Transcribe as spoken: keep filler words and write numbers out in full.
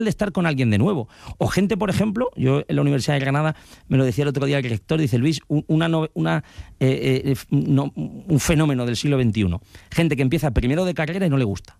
de estar con alguien de nuevo. O gente, por ejemplo, yo en la Universidad de Granada me lo decía el otro día el rector, dice Luis, una, una, eh, eh, no, un fenómeno del siglo veintiuno. Gente que empieza primero de carrera y no le gusta.